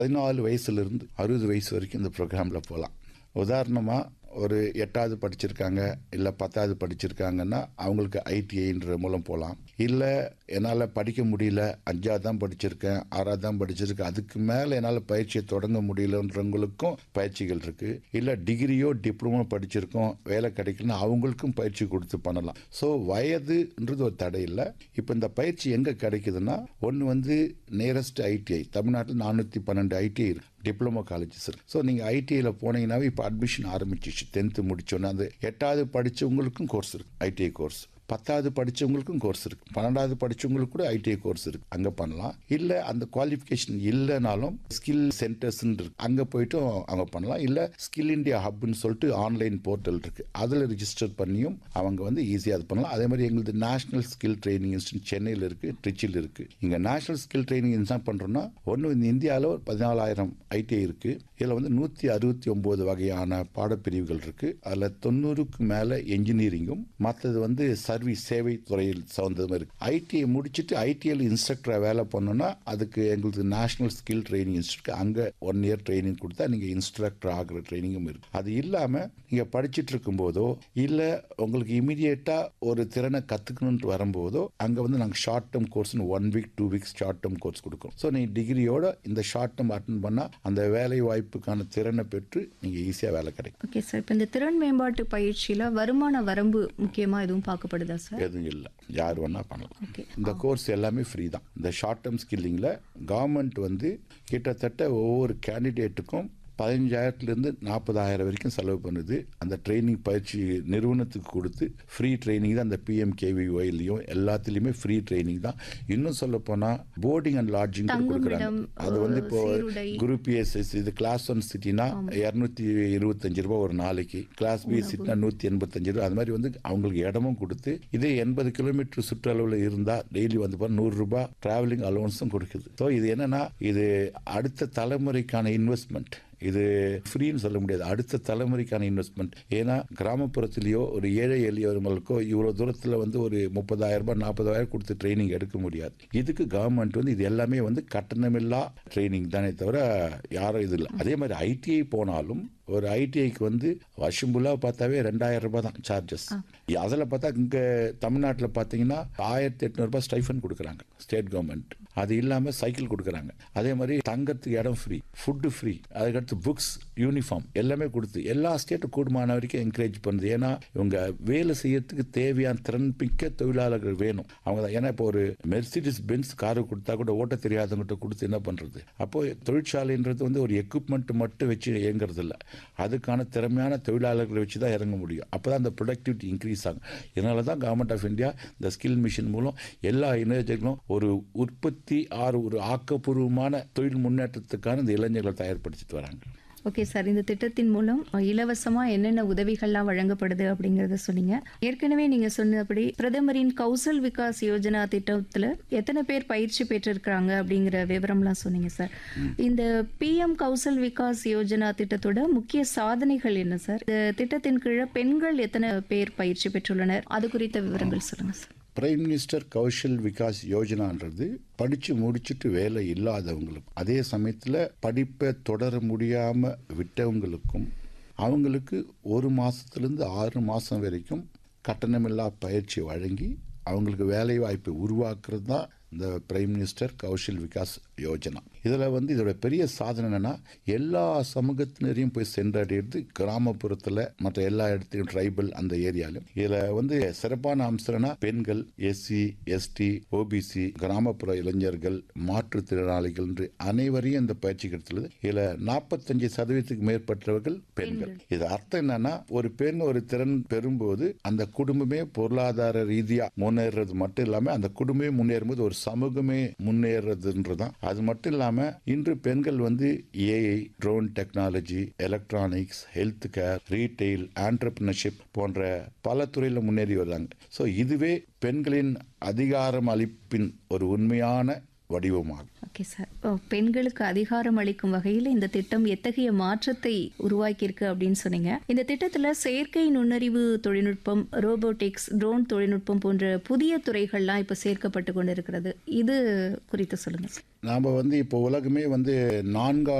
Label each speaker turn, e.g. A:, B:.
A: 14 வயசுலேருந்து 60 வயசு வரைக்கும் இந்த ப்ரோக்ராமில் போகலாம். உதாரணமாக ஒரு 8வது படிச்சிருக்காங்க இல்லை 10வது படிச்சிருக்காங்கன்னா அவங்களுக்கு ஐடிஐன்ற மூலம் போகலாம். இல்லை என்னால் படிக்க முடியல, 5வது தான் படிச்சிருக்கேன், 6வது தான் படிச்சிருக்கேன், அதுக்கு மேலே என்னால் பயிற்சியை தொடங்க முடியலன்றவங்களுக்கும் பயிற்சிகள் இருக்குது. இல்லை டிகிரியோ டிப்ளமோ படிச்சிருக்கோம், வேலை கிடைக்கலன்னா அவங்களுக்கும் பயிற்சி கொடுத்து பண்ணலாம். ஸோ வயதுன்றது ஒரு தடை இல்லை. இப்போ இந்த பயிற்சி எங்கே கிடைக்குதுன்னா, ஒன்று நியரஸ்ட் ஐடிஐ தமிழ்நாட்டில் 412 ஐடிஐ இருக்கு, டிப்ளமோ காலேஜஸ் இருக்கு. ஸோ நீங்கள் ஐடிஐயில் போனீங்கன்னாவே இப்போ அட்மிஷன் ஆரம்பிச்சிச்சு. 10th முடிச்சோன்னா அந்த 8வது படித்தவங்களுக்கும் கோர்ஸ் இருக்கு, ஐடிஐ கோர்ஸ். 10வது படித்தவங்களுக்கும் கோர்ஸ் இருக்கு, 12வது படித்தவங்களுக்கு கூட ஐடிஐ கோர்ஸ் இருக்கு, அங்கே பண்ணலாம். இல்லை அந்த குவாலிஃபிகேஷன் இல்லைனாலும் ஸ்கில் சென்டர்ஸ் இருக்கு, அங்கே போயிட்டும் அவங்க பண்ணலாம். இல்லை ஸ்கில் இந்தியா ஹப்னு சொல்லிட்டு ஆன்லைன் போர்ட்டல் இருக்கு, அதில் ரிஜிஸ்டர் பண்ணியும் அவங்க ஈஸியாக அது பண்ணலாம். அதே மாதிரி எங்களுக்கு நேஷனல் ஸ்கில் ட்ரைனிங் இன்ஸ்டியூட் சென்னையில் இருக்கு, ட்ரிச்சியில் இருக்கு. இங்கே நேஷனல் ஸ்கில் ட்ரைனிங் என்ன பண்ணுறோம்னா, ஒன்று இந்த இந்தியாவில் ஒரு 14,000 ஐடிஐ இருக்கு. இதில் 169 வகையான பாடப்பிரிவுகள் இருக்கு. அதில் 90க்கு மேலே என்ஜினியரிங்கும், மற்றது சர்வீஸ் சேவை துறையில் சார்ந்ததும் இருக்கு. ஐடிஐ முடிச்சுட்டு ஐடிஐயில் இன்ஸ்ட்ரக்டரா வேலை பண்ணோம்னா அதுக்கு எங்களுக்கு நேஷனல் ஸ்கில் ட்ரைனிங் இன்ஸ்டியூட் அங்கே 1 இயர் ட்ரைனிங் கொடுத்தா நீங்கள் இன்ஸ்ட்ரக்டர் ஆகிற ட்ரைனிங்கும் இருக்கு. அது இல்லாமல் நீங்கள் படிச்சுட்டு இருக்கும்போதோ இல்லை உங்களுக்கு இமீடியட்டாக ஒரு திறனை கற்றுக்கணுன்ட்டு வரும்போதோ அங்கே நாங்கள் short term கோர்ஸ்னு 1 week 2 weeks short term course கொடுக்குறோம். ஸோ நீங்கள் டிகிரியோட இந்த ஷார்ட் டேர்ம் அட்டன் பண்ணால் அந்த வேலை வாய்ப்புக்கான திறனை பெற்று நீங்கள் ஈஸியாக வேலை கிடைக்கும்.
B: ஓகே சார், இப்போ இந்த திறன் மேம்பாட்டு பயிற்சியில் வருமான வரம்பு முக்கியமாக எதுவும் பார்க்கப்படுதா சார்?
A: எதுவும் இல்லை, யார் வேணா பண்ணலாம். இந்த கோர்ஸ் எல்லாமே ஃப்ரீ தான். இந்த ஷார்ட் டேர்ம் ஸ்கில்லிங்கில் கவர்மெண்ட் கிட்டத்தட்ட ஒவ்வொரு கேண்டிடேட்டுக்கும் 15,000 40,000 வரைக்கும் செலவு பண்ணுது. அந்த ட்ரைனிங் பயிற்சி நிறுவனத்துக்கு கொடுத்து ஃப்ரீ ட்ரைனிங் தான். அந்த PMKVYலையும் எல்லாத்துலேயுமே ஃப்ரீ ட்ரைனிங் தான். இன்னும் சொல்ல போனால் போர்டிங் அண்ட் லாட்ஜிங் கொடுக்குறாங்க. அது இப்போ குரூப் A இது கிளாஸ் 1 சிட்டினா 225 ரூபா ஒரு நாளைக்கு, கிளாஸ் B சிட்டினா 185 ரூபா. அது மாதிரி அவங்களுக்கு இடமும் கொடுத்து, இதே 80 கிலோமீட்டர் சுற்றளவில் இருந்தால் டெய்லி 100 ரூபாய் டிராவலிங் அலோவன்ஸும் கொடுக்குது. ஸோ இது என்னன்னா, இது அடுத்த தலைமுறைக்கான இன்வெஸ்ட்மெண்ட். இது ஃப்ரீன்னு சொல்ல முடியாது, அடுத்த தலைமுறைக்கான இன்வெஸ்ட்மெண்ட். ஏன்னா கிராமப்புறத்திலேயோ ஒரு ஏழை எளியவர்களுக்கோ இவ்வளோ தூரத்தில் ஒரு 30,000 ரூபாய் 40,000 கொடுத்து ட்ரைனிங் எடுக்க முடியாது. இதுக்கு கவர்மெண்ட் இது எல்லாமே கட்டணமில்லா ட்ரைனிங் தானே தவிர யாரும் இது இல்லை. அதே மாதிரி ஐடிஐ போனாலும் ஒரு ஐடிஐக்கு வருஷம் ஃபுல்லாக பார்த்தாவே 2,000 ரூபாய் தான் சார்ஜஸ். அதில் பார்த்தா இங்கே தமிழ்நாட்டில் பார்த்தீங்கன்னா 1,800 ரூபாய் ஸ்டைஃபன் கொடுக்குறாங்க ஸ்டேட் கவர்மெண்ட். அது இல்லாமல் சைக்கிள் கொடுக்குறாங்க. அதே மாதிரி தங்கறதுக்கு இடம் ஃப்ரீ, ஃபுட்டு ஃப்ரீ, அதுக்கடுத்து புக்ஸ், யூனிஃபார்ம் எல்லாமே கொடுத்து எல்லா ஸ்டேட்டும் கூடுமான வரைக்கும் என்கரேஜ் பண்ணுது. ஏன்னா இவங்க வேலை செய்யறதுக்கு தேவையான திறன்மிக்க தொழிலாளர்கள் வேணும். அவங்க தான். ஏன்னா இப்போ ஒரு மெர்சிடிஸ் பென்ஸ் காரு கொடுத்தா கூட ஓட்ட தெரியாதவங்ககிட்ட கொடுத்து என்ன பண்ணுறது? அப்போ தொழிற்சாலைன்றது ஒரு எக்யூப்மெண்ட் மட்டும் வச்சு இயங்குறது இல்லை, அதுக்கான திறமையான தொழிலாளர்களை வச்சு தான் இறங்க முடியும். அப்போ தான் அந்த ப்ரொடக்டிவிட்டி இன்க்ரீஸ் ஆகும். இதனால தான் கவர்மெண்ட் ஆஃப் இந்தியா இந்த ஸ்கில் மிஷன் மூலம் எல்லா இளைஞர்களும் ஒரு உற்பத்தி ஒரு ஆக்கப்பூர்வமான தொழில் முன்னேற்றத்துக்கான இந்த இளைஞர்களை தயார்படுத்திட்டு வராங்க.
B: ஓகே சார், இந்த திட்டத்தின் மூலம் இலவசமாக என்னென்ன உதவிகள்லாம் வழங்கப்படுது அப்படிங்கிறத சொன்னீங்க. ஏற்கனவே நீங்கள் சொன்னபடி பிரதமரின் கௌசல் விகாஸ் யோஜனா திட்டத்தில் எத்தனை பேர் பயிற்சி பெற்றிருக்கிறாங்க அப்படிங்கிற விவரம்லாம் சொன்னீங்க சார். இந்த PM கௌசல் விகாஸ் யோஜனா திட்டத்தோட முக்கிய சாதனைகள் என்ன சார்? இந்த திட்டத்தின் கீழே பெண்கள் எத்தனை பேர் பயிற்சி பெற்றுள்ளனர், அது குறித்த விவரங்கள் சொல்லுங்கள் sir.
A: Prime minister Kaushal Vikas யோஜனான்றது படித்து முடிச்சுட்டு வேலை இல்லாதவங்களுக்கும், அதே சமயத்தில் படிப்பை தொடர முடியாமல் விட்டவங்களுக்கும், அவங்களுக்கு 1 மாதத்துலேருந்து 6 மாதம் வரைக்கும் கட்டணமில்லா பயிற்சி வழங்கி அவங்களுக்கு வேலை வாய்ப்பை உருவாக்குறது தான் இந்த பிரைம் மினிஸ்டர் கௌஷல் விகாஸ் யோஜனா. இதில் இதோட பெரிய சாதனை என்னன்னா, எல்லா சமூகத்தினரையும் போய் சென்றடைகிறது. கிராமப்புறத்தில் மற்ற எல்லா இடத்துலையும் ட்ரைபல் அந்த ஏரியாலும். இதில் சிறப்பான அம்சம்னா பெண்கள், SC ST OBC, கிராமப்புற இளைஞர்கள், மாற்றுத்திறனாளிகள் என்று அனைவரையும் இந்த பயிற்சி கிடைத்துள்ளது. இதில் 45% மேற்பட்டவர்கள் பெண்கள். இது அர்த்தம் என்னன்னா, ஒரு பெண் ஒரு திறன் பெறும்போது அந்த குடும்பமே பொருளாதார ரீதியா முன்னேறது மட்டும் இல்லாம அந்த குடும்பமே முன்னேறும்போது ஒரு சமூகமே முன்னேறதுன்றதான். அது மட்டும் இல்லாம இன்று பெண்கள் AI, drone technology, electronics, health care, retail, entrepreneurship போன்ற பல துறையில் முன்னேறி வர்றாங்க. ஸோ இதுவே பெண்களின் அதிகாரம் அளிப்பின் ஒரு உண்மையான வடிவமாகும்.
B: ஓகே சார், பெண்களுக்கு அதிகாரம் அளிக்கும் வகையில் இந்த திட்டம் எத்தகைய மாற்றத்தை உருவாக்கியிருக்கு அப்படின்னு சொன்னீங்க. இந்த திட்டத்துல செயற்கை நுண்ணறிவு தொழில்நுட்பம், ரோபோட்டிக்ஸ், ட்ரோன் தொழில்நுட்பம் போன்ற புதிய துறைகள்லாம் இப்ப சேர்க்கப்பட்டு கொண்டிருக்கிறது. இது குறித்து சொல்லுங்க.
A: நாம் இப்போ உலகமே 4